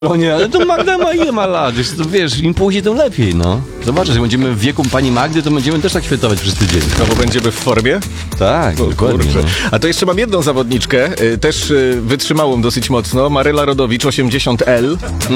No nie, ale to Magda ma ile ma lat? Wiesz, to, wiesz, im później, tym lepiej, no. Zobaczysz, jak będziemy w wieku pani Magdy, to będziemy też tak świętować przez tydzień. No bo będziemy w formie? Tak, dokładnie. Kurczę. No. A to jeszcze mam jedną zawodniczkę, też wytrzymałą dosyć mocno, Maryla Rodowicz, 80L.